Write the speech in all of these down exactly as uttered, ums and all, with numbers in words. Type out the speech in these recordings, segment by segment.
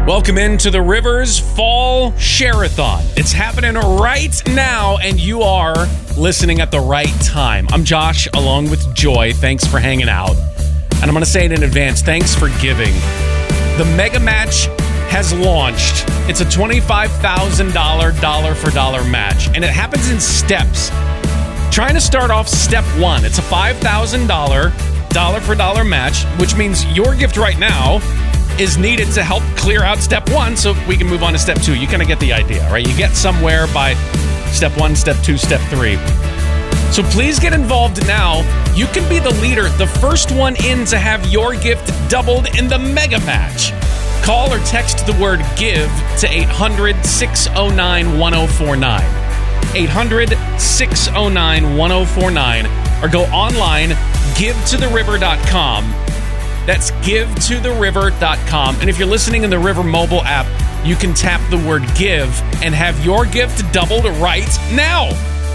Welcome into the Rivers Fall Share-a-thon. It's happening right now, and you are listening at the right time. I'm Josh, along with Joy. Thanks for hanging out. And I'm going to say it in advance, thanks for giving. The Mega Match has launched. It's a twenty-five thousand dollars dollar-for-dollar match, and it happens in steps. Trying to start off step one. It's a five thousand dollars dollar-for-dollar match, which means your gift right now is needed to help clear out step one so we can move on to step two. You kind of get the idea, right? You get somewhere by step one, step two, step three. So please get involved now. You can be the leader, the first one in to have your gift doubled in the Mega Match. Call or text the word GIVE to eight hundred, six oh nine, one oh four nine. eight hundred, six oh nine, one oh four nine. Or go online, give to the river dot com. That's give to the river dot com. And if you're listening in the River mobile app, you can tap the word give and have your gift doubled right now.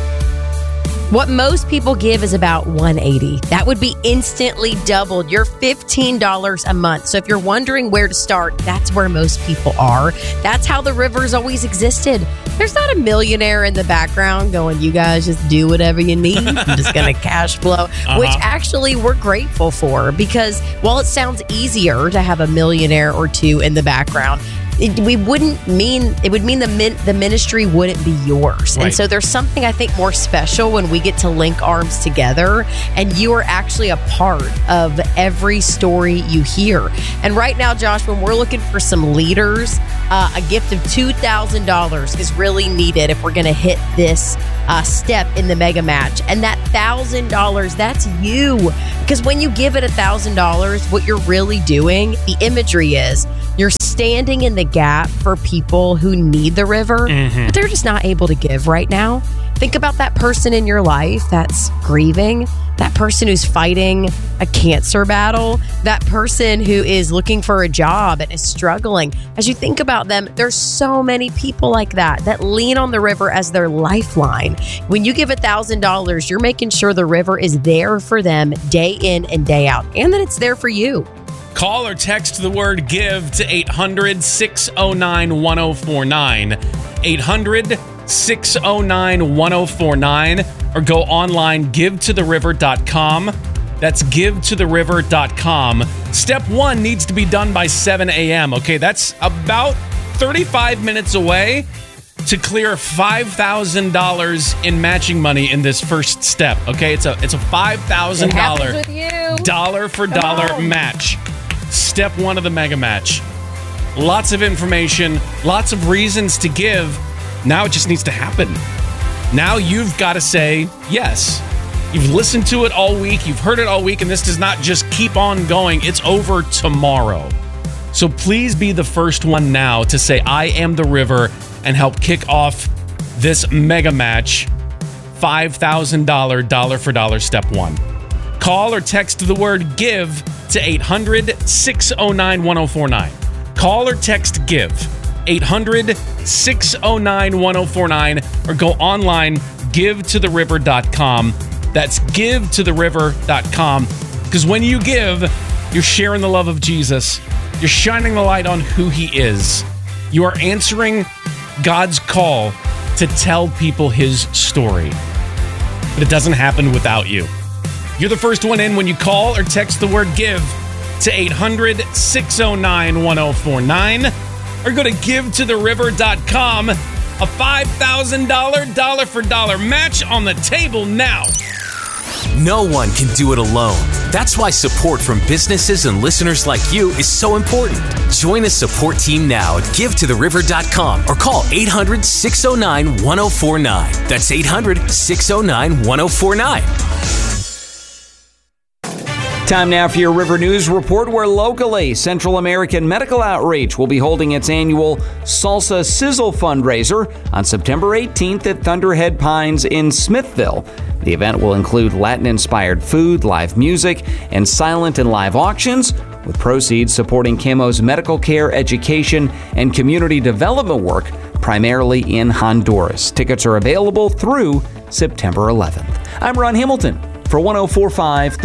What most people give is about one hundred eighty dollars. That would be instantly doubled. You're fifteen dollars a month. So if you're wondering where to start, that's where most people are. That's how the Rivers always existed. There's not a millionaire in the background going, you guys just do whatever you need. I'm just going to cash flow, uh-huh. Which actually we're grateful for, because while it sounds easier to have a millionaire or two in the background, It, we wouldn't mean it would mean the min, the ministry wouldn't be yours. Right. And so there's something I think more special when we get to link arms together and you are actually a part of every story you hear. And right now, Josh, when we're looking for some leaders, uh, a gift of two thousand dollars is really needed if we're going to hit this uh, step in the Mega Match. And that one thousand dollars, that's you. Because when you give it one thousand dollars, what you're really doing, the imagery is, you're standing in the gap for people who need the river, mm-hmm. but they're just not able to give right now. Think about that person in your life that's grieving, that person who's fighting a cancer battle, that person who is looking for a job and is struggling. As you think about them, there's so many people like that that lean on the river as their lifeline. When you give one thousand dollars, you're making sure the river is there for them day in and day out, and that it's there for you. Call or text the word GIVE to eight hundred, six oh nine, one oh four nine. eight hundred, six oh nine, one oh four nine. Or go online, give to the river dot com. That's give to the river dot com. Step one needs to be done by seven a.m. Okay, that's about thirty-five minutes away to clear five thousand dollars in matching money in this first step. Okay, it's a it's a five thousand dollars dollar for dollar match. Step one of the Mega Match. Lots of information, lots of reasons to give. Now it just needs to happen. Now you've got to say yes. You've listened to it all week. You've heard it all week. And this does not just keep on going. It's over tomorrow. So please be the first one now to say, I am the river, and help kick off this Mega Match. five thousand dollars dollar for dollar step one. Call or text the word GIVE to eight hundred, six oh nine, one oh four nine. Call or text GIVE, eight hundred, six oh nine, one oh four nine, or go online, give to the river dot com. That's give to the river dot com. Because when you give, you're sharing the love of Jesus. You're shining the light on who he is. You are answering God's call to tell people his story. But it doesn't happen without you. You're the first one in when you call or text the word GIVE to eight hundred, six oh nine, one oh four nine. Or go to give to the river dot com. A five thousand dollars dollar for dollar match on the table now. No one can do it alone. That's why support from businesses and listeners like you is so important. Join the support team now at give to the river dot com or call eight hundred, six oh nine, one oh four nine. That's eight hundred, six oh nine, one oh four nine. Time now for your River News Report, where locally, Central American Medical Outreach will be holding its annual Salsa Sizzle fundraiser on September eighteenth at Thunderhead Pines in Smithville. The event will include Latin-inspired food, live music, and silent and live auctions, with proceeds supporting C A M O's medical care, education, and community development work, primarily in Honduras. Tickets are available through September eleventh. I'm Ron Hamilton for one oh four point five The River.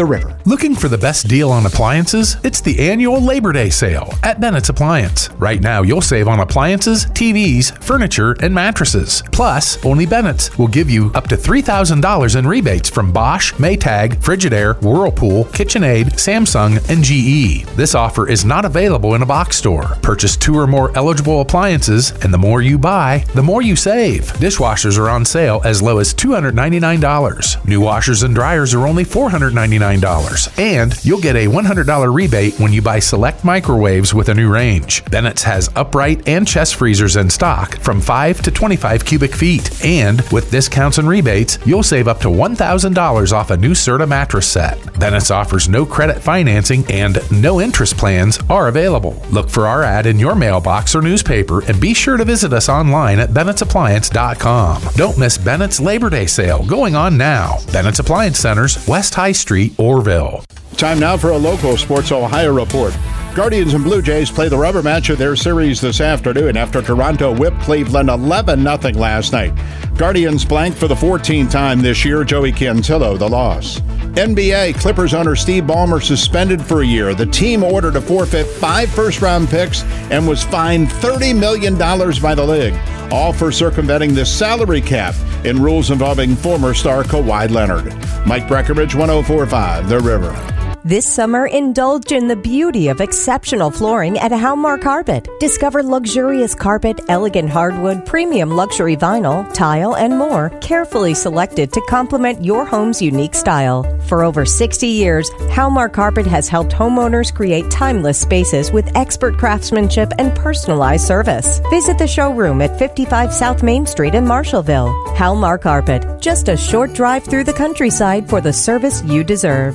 Looking for the best deal on appliances? It's the annual Labor Day sale at Bennett's Appliance. Right now, you'll save on appliances, T Vs, furniture, and mattresses. Plus, only Bennett's will give you up to three thousand dollars in rebates from Bosch, Maytag, Frigidaire, Whirlpool, KitchenAid, Samsung, and G E. This offer is not available in a box store. Purchase two or more eligible appliances, and the more you buy, the more you save. Dishwashers are on sale as low as two hundred ninety-nine dollars. New washers and dryers are only four hundred ninety-nine dollars. And you'll get a one hundred dollars rebate when you buy select microwaves with a new range. Bennett's has upright and chest freezers in stock from five to twenty-five cubic feet. And with discounts and rebates, you'll save up to one thousand dollars off a new Serta mattress set. Bennett's offers no credit financing and no interest plans are available. Look for our ad in your mailbox or newspaper and be sure to visit us online at Bennett's Appliance dot com. Don't miss Bennett's Labor Day sale going on now. Bennett's Appliance Centers, West High Street, Orville. Time now for a local Sports Ohio report. Guardians and Blue Jays play the rubber match of their series this afternoon after Toronto whipped Cleveland eleven nothing last night. Guardians blank for the fourteenth time this year. Joey Cantillo, the loss. N B A, Clippers owner Steve Ballmer suspended for a year. The team ordered to forfeit five first-round picks and was fined thirty million dollars by the league, all for circumventing the salary cap in rules involving former star Kawhi Leonard. Mike Breckenridge, one oh four point five, The River. This summer, indulge in the beauty of exceptional flooring at Halmar Carpet. Discover luxurious carpet, elegant hardwood, premium luxury vinyl, tile, and more, carefully selected to complement your home's unique style. For over sixty years, Halmar Carpet has helped homeowners create timeless spaces with expert craftsmanship and personalized service. Visit the showroom at fifty-five South Main Street in Marshallville. Halmar Carpet, just a short drive through the countryside for the service you deserve.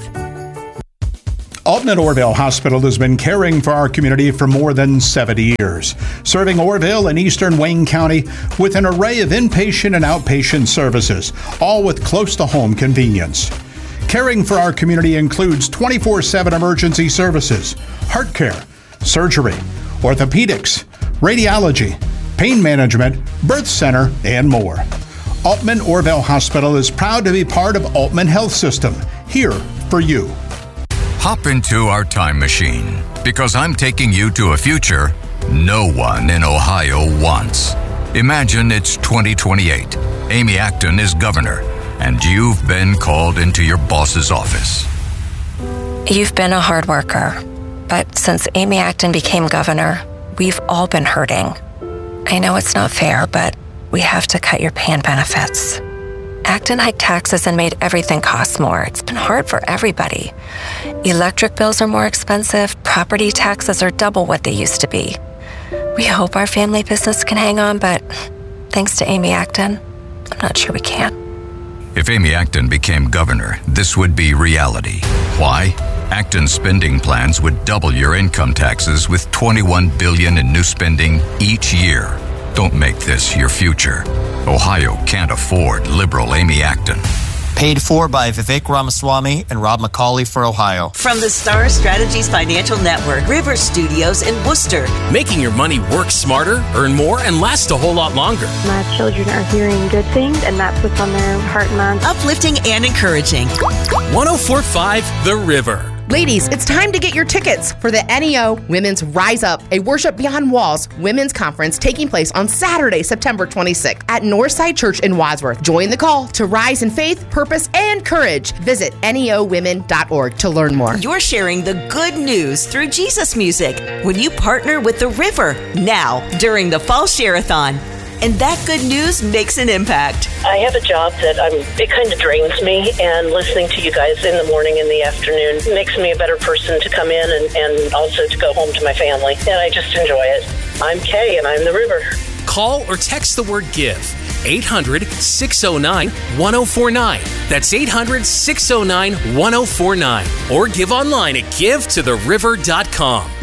Altman Orville Hospital has been caring for our community for more than seventy years, serving Orville and eastern Wayne County with an array of inpatient and outpatient services, all with close-to-home convenience. Caring for our community includes twenty-four seven emergency services, heart care, surgery, orthopedics, radiology, pain management, birth center, and more. Altman Orville Hospital is proud to be part of Altman Health System, here for you. Hop into our time machine, because I'm taking you to a future no one in Ohio wants. Imagine it's twenty twenty-eight. Amy Acton is governor, and you've been called into your boss's office. You've been a hard worker, but since Amy Acton became governor, we've all been hurting. I know it's not fair, but we have to cut your pay and benefits. Acton hiked taxes and made everything cost more. It's been hard for everybody. Electric bills are more expensive. Property taxes are double what they used to be. We hope our family business can hang on, but thanks to Amy Acton, I'm not sure we can. If Amy Acton became governor, this would be reality. Why? Acton's spending plans would double your income taxes with twenty-one billion dollars in new spending each year. Don't make this your future. Ohio can't afford liberal Amy Acton. Paid for by Vivek Ramaswamy and Rob McCauley for Ohio. From the Star Strategies Financial Network, River Studios in Worcester. Making your money work smarter, earn more, and last a whole lot longer. My children are hearing good things, and that's what's on their heart and mind. Uplifting and encouraging. one oh four point five The River. Ladies, it's time to get your tickets for the N E O Women's Rise Up, a Worship Beyond Walls women's conference taking place on Saturday, September twenty-sixth at Northside Church in Wadsworth. Join the call to rise in faith, purpose, and courage. Visit N E O women dot org to learn more. You're sharing the good news through Jesus music when you partner with The River now during the Fall Share-a-thon. And that good news makes an impact. I have a job that I'm, it kind of drains me, and listening to you guys in the morning and the afternoon makes me a better person to come in and, and also to go home to my family. And I just enjoy it. I'm Kay, and I'm The River. Call or text the word GIVE. eight hundred, six oh nine, one oh four nine. That's eight hundred, six oh nine, one oh four nine. Or give online at give to the river dot com.